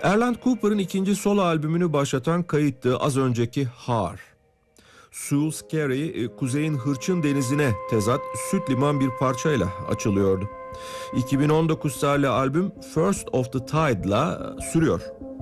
Erland Cooper'ın ikinci solo albümünü başlatan kayıttı az önceki Har. Sue's Carry, kuzeyin hırçın denizine tezat süt liman bir parçayla açılıyordu. 2019 tarihli albüm First of the Tide'la sürüyor.